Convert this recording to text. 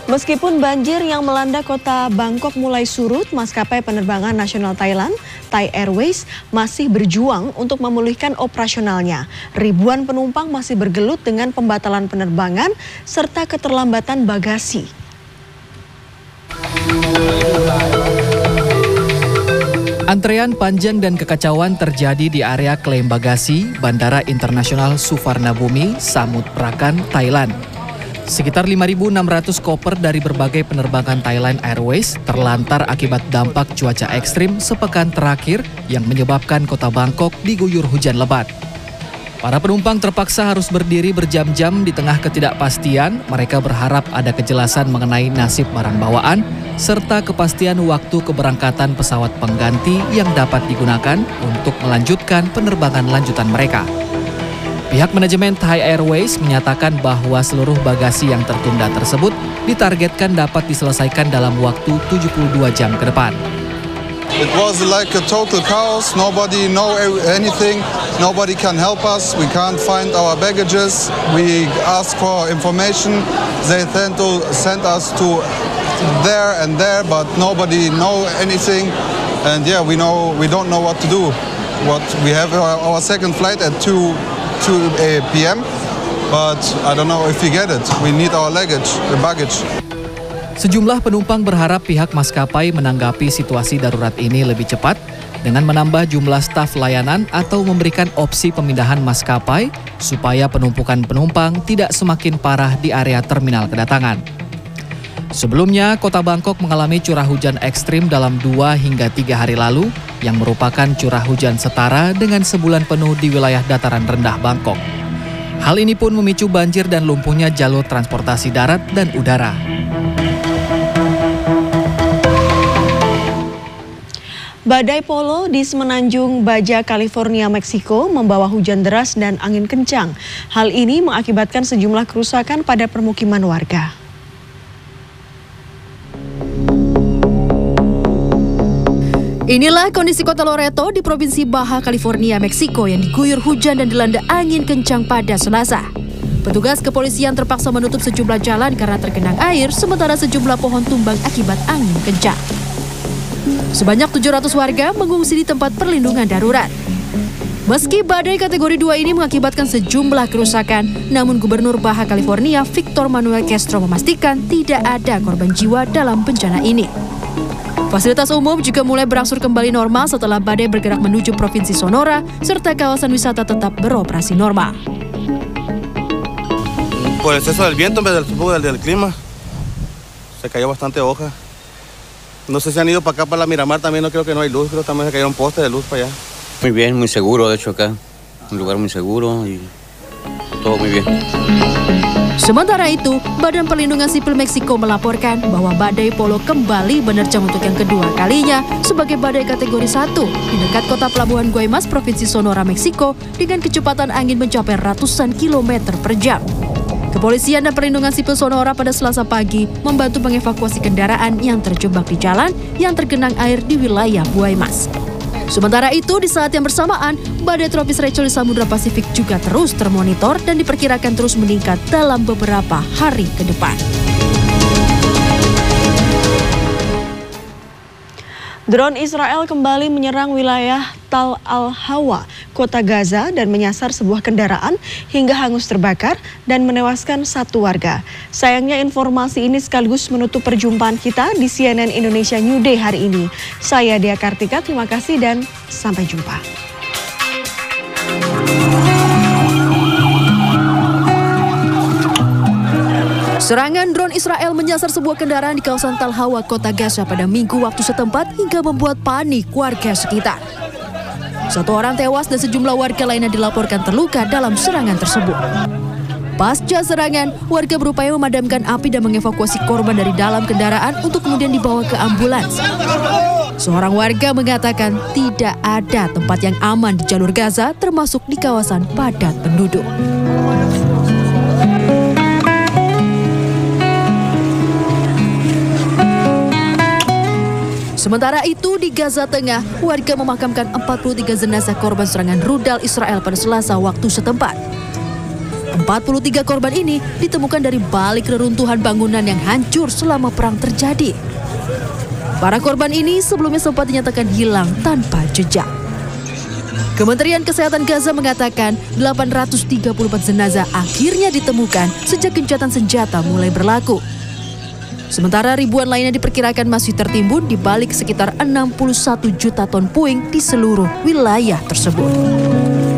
Meskipun banjir yang melanda kota Bangkok mulai surut, maskapai penerbangan nasional Thailand, Thai Airways, masih berjuang untuk memulihkan operasionalnya. Ribuan penumpang masih bergelut dengan pembatalan penerbangan serta keterlambatan bagasi. Antrean panjang dan kekacauan terjadi di area klaim bagasi Bandara Internasional Suvarnabhumi, Samut Prakan, Thailand. Sekitar 5.600 koper dari berbagai penerbangan Thailand Airways terlantar akibat dampak cuaca ekstrim sepekan terakhir yang menyebabkan kota Bangkok diguyur hujan lebat. Para penumpang terpaksa harus berdiri berjam-jam di tengah ketidakpastian. Mereka berharap ada kejelasan mengenai nasib barang bawaan serta kepastian waktu keberangkatan pesawat pengganti yang dapat digunakan untuk melanjutkan penerbangan lanjutan mereka. Pihak manajemen Thai Airways menyatakan bahwa seluruh bagasi yang tertunda tersebut ditargetkan dapat diselesaikan dalam waktu 72 jam ke depan. It was like a total chaos. Nobody know anything. Nobody can help us. We can't find our baggages. We ask for information. They tend to send us to there and there, but nobody know anything. And yeah, we don't know what to do. We have our second flight at 2 p.m. but I don't know if we get it. We need our baggage. Sejumlah penumpang berharap pihak maskapai menanggapi situasi darurat ini lebih cepat dengan menambah jumlah staf layanan atau memberikan opsi pemindahan maskapai supaya penumpukan penumpang tidak semakin parah di area terminal kedatangan. Sebelumnya, kota Bangkok mengalami curah hujan ekstrim dalam 2 hingga 3 hari lalu yang merupakan curah hujan setara dengan sebulan penuh di wilayah dataran rendah Bangkok. Hal ini pun memicu banjir dan lumpuhnya jalur transportasi darat dan udara. Badai Polo di Semenanjung Baja, California, Meksiko membawa hujan deras dan angin kencang. Hal ini mengakibatkan sejumlah kerusakan pada permukiman warga. Inilah kondisi kota Loreto di Provinsi Baja California, Meksiko yang diguyur hujan dan dilanda angin kencang pada Selasa. Petugas kepolisian terpaksa menutup sejumlah jalan karena tergenang air, sementara sejumlah pohon tumbang akibat angin kencang. Sebanyak 700 warga mengungsi di tempat perlindungan darurat. Meski badai kategori 2 ini mengakibatkan sejumlah kerusakan, namun Gubernur Baja California Victor Manuel Castro memastikan tidak ada korban jiwa dalam bencana ini. Fasilitas umum juga mulai berangsur kembali normal setelah badai bergerak menuju Provinsi Sonora, serta kawasan wisata tetap beroperasi normal. Por el exceso del viento en vez del clima, se cayó bastante hoja. No sé si han ido para acá, para la Miramar, también no creo que no hay luz, creo que también se cayeron postes de luz para allá. Muy bien, muy seguro, de hecho acá, un lugar muy seguro y todo muy bien. Sementara itu, Badan Perlindungan Sipil Meksiko melaporkan bahwa badai Polo kembali menerjang untuk yang kedua kalinya sebagai badai kategori 1 di dekat kota pelabuhan Guaymas, Provinsi Sonora, Meksiko dengan kecepatan angin mencapai ratusan kilometer per jam. Kepolisian dan Perlindungan Sipil Sonora pada Selasa pagi membantu mengevakuasi kendaraan yang terjebak di jalan yang tergenang air di wilayah Guaymas. Sementara itu, di saat yang bersamaan, badai tropis Rachel di Samudra Pasifik juga terus termonitor dan diperkirakan terus meningkat dalam beberapa hari ke depan. Drone Israel kembali menyerang wilayah Tal Al-Hawa, kota Gaza dan menyasar sebuah kendaraan hingga hangus terbakar dan menewaskan 1 warga. Sayangnya informasi ini sekaligus menutup perjumpaan kita di CNN Indonesia New Day hari ini. Saya Dea Kartika, terima kasih dan sampai jumpa. Serangan drone Israel menyasar sebuah kendaraan di kawasan Tal Hawa, kota Gaza pada Minggu waktu setempat hingga membuat panik warga sekitar. 1 orang tewas dan sejumlah warga lainnya dilaporkan terluka dalam serangan tersebut. Pasca serangan, warga berupaya memadamkan api dan mengevakuasi korban dari dalam kendaraan untuk kemudian dibawa ke ambulans. Seorang warga mengatakan tidak ada tempat yang aman di jalur Gaza, termasuk di kawasan padat penduduk. Sementara itu, di Gaza Tengah, warga memakamkan 43 jenazah korban serangan rudal Israel pada Selasa waktu setempat. 43 korban ini ditemukan dari balik reruntuhan bangunan yang hancur selama perang terjadi. Para korban ini sebelumnya sempat dinyatakan hilang tanpa jejak. Kementerian Kesehatan Gaza mengatakan 834 jenazah akhirnya ditemukan sejak gencatan senjata mulai berlaku. Sementara ribuan lainnya diperkirakan masih tertimbun di balik sekitar 61 juta ton puing di seluruh wilayah tersebut.